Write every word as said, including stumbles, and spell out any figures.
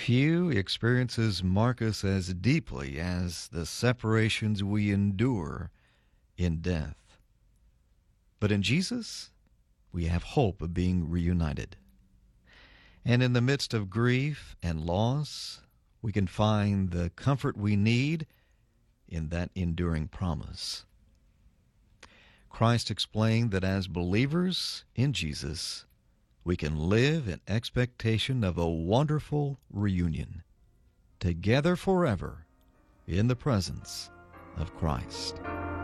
Few experiences mark us as deeply as the separations we endure in death. But in Jesus, we have hope of being reunited. And in the midst of grief and loss, we can find the comfort we need in that enduring promise. Christ explained that as believers in Jesus, we can live in expectation of a wonderful reunion, together forever in the presence of Christ.